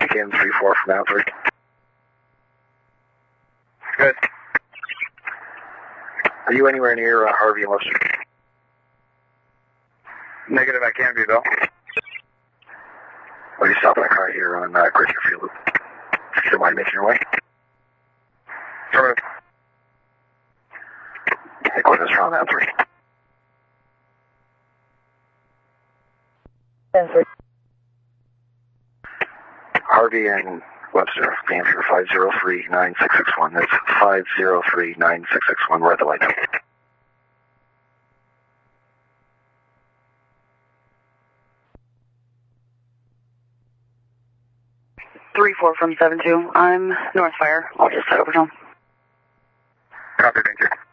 Lincoln 3-4 from down 3. Good. Are you anywhere near Harvey and Webster? Negative, I can be, Bill. Well, you stopping a car here on Griffith Field Loop. If you don't mind making your way. Affirmative. Headquarters around down 3. 10-3. Harvey and Webster, name for 503-9661. That's 503-9661. We're at the light now. 3-4 from 7-2. I'm North Fire. I'll just head over to him. Copy, thank you.